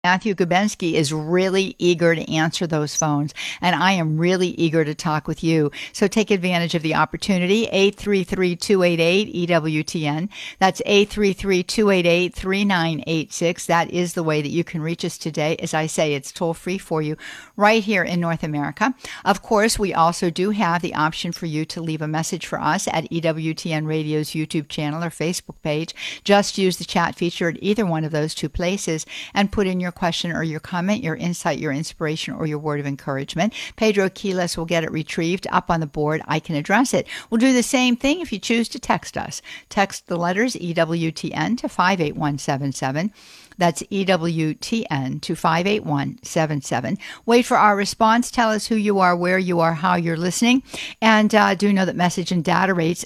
Matthew Gubensky is really eager to answer those phones, and I am really eager to talk with you. So take advantage of the opportunity. 833-288-EWTN. That's 833-288-3986. That is the way that you can reach us today. As I say, it's toll free for you right here in North America. Of course, we also do have the option for you to leave a message for us at EWTN Radio's YouTube channel or Facebook page. Just use the chat feature at either one of those two places and put in your question or your comment, your insight, your inspiration, or your word of encouragement. Pedro Quiles will get it retrieved up on the board. I can address it. We'll do the same thing if you choose to text us. Text the letters EWTN to 58177. That's EWTN to 58177. Wait for our response. Tell us who you are, where you are, how you're listening. And do know that message and data rates,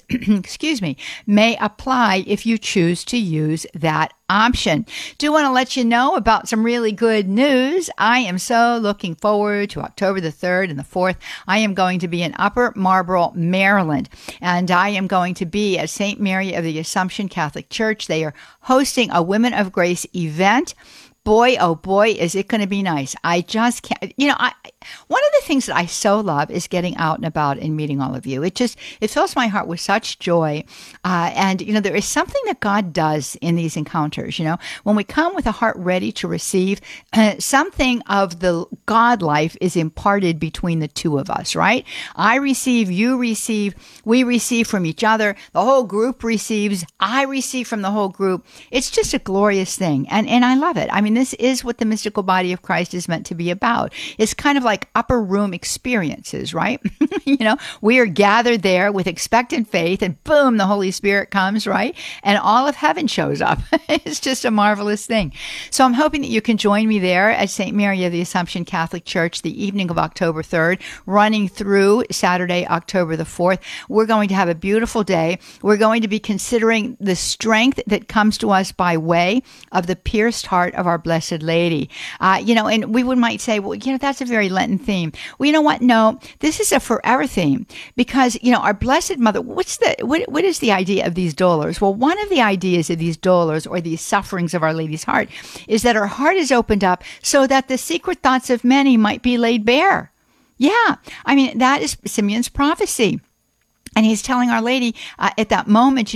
may apply if you choose to use that option. Do want to let you know about some really good news. I am so looking forward to October the 3rd and the 4th. I am going to be in Upper Marlboro, Maryland, and I am going to be at St. Mary of the Assumption Catholic Church. They are hosting a Women of Grace event. Boy, oh boy, is it going to be nice. I just can't, one of the things that I so love is getting out and about and meeting all of you. It fills my heart with such joy. And there is something that God does in these encounters. When we come with a heart ready to receive, something of the God life is imparted between the two of us, right? I receive, you receive, we receive from each other. The whole group receives, I receive from the whole group. It's just a glorious thing. And I love it. I mean, this is what the mystical body of Christ is meant to be about. It's kind of like upper room experiences, right? We are gathered there with expectant faith, and boom, the Holy Spirit comes, right? And all of heaven shows up. It's just a marvelous thing. So I'm hoping that you can join me there at St. Mary of the Assumption Catholic Church the evening of October 3rd, running through Saturday, October the 4th. We're going to have a beautiful day. We're going to be considering the strength that comes to us by way of the pierced heart of our Blessed Lady. And we might say, well, that's a very Lenten theme. Well, you know what? No, this is a forever theme because, our Blessed Mother, what is the idea of these dolors? Well, one of the ideas of these dolors or these sufferings of Our Lady's heart is that her heart is opened up so that the secret thoughts of many might be laid bare. Yeah. I mean, that is Simeon's prophecy. And he's telling Our Lady at that moment,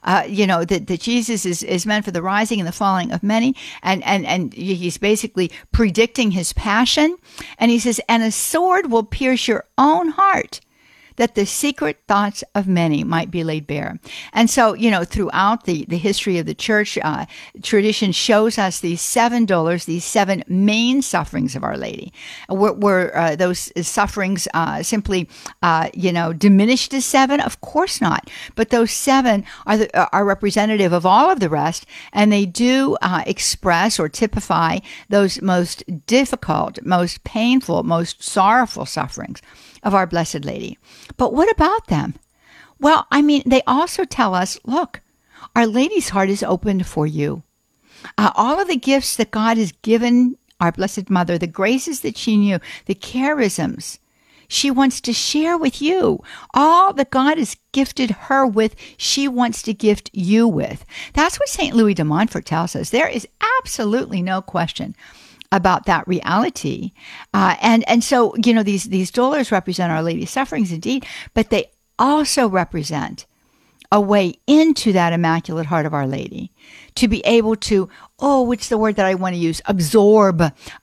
that Jesus is meant for the rising and the falling of many. And he's basically predicting his passion. And he says, and a sword will pierce your own heart, that the secret thoughts of many might be laid bare. And so, throughout the history of the church, tradition shows us these 7 dolors, these 7 main sufferings of Our Lady. Were those sufferings simply, diminished to 7? Of course not. But those 7 are representative of all of the rest, and they do express or typify those most difficult, most painful, most sorrowful sufferings of our Blessed Lady. But what about them? Well, they also tell us, look, Our Lady's heart is open for you. All of the gifts that God has given our Blessed Mother, the graces that she knew, the charisms, she wants to share with you. All that God has gifted her with, she wants to gift you with. That's what St. Louis de Montfort tells us. There is absolutely no question about that reality. And so, these dolors represent Our Lady's sufferings indeed, but they also represent a way into that Immaculate Heart of Our Lady, to be able to, what's the word that I want to use? Absorb,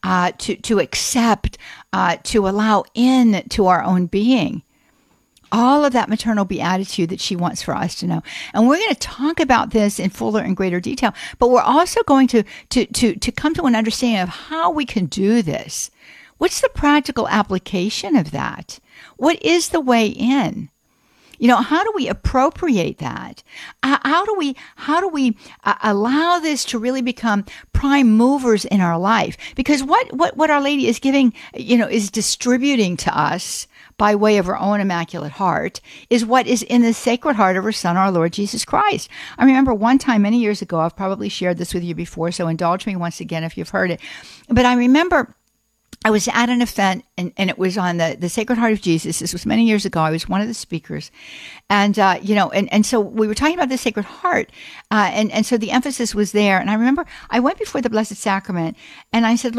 to accept, to allow in to our own being. All of that maternal beatitude that she wants for us to know. And we're going to talk about this in fuller and greater detail, but we're also going to come to an understanding of how we can do this. What's the practical application of that? What is the way in? How do we appropriate that? How do we allow this to really become prime movers in our life? Because what Our Lady is giving, is distributing to us by way of her own Immaculate Heart is what is in the Sacred Heart of her Son, our Lord Jesus Christ. I remember one time many years ago, I've probably shared this with you before, so indulge me once again if you've heard it. But I remember I was at an event, and it was on the Sacred Heart of Jesus. This was many years ago. I was one of the speakers. And, and so we were talking about the Sacred Heart. And so the emphasis was there. And I remember I went before the Blessed Sacrament, and I said,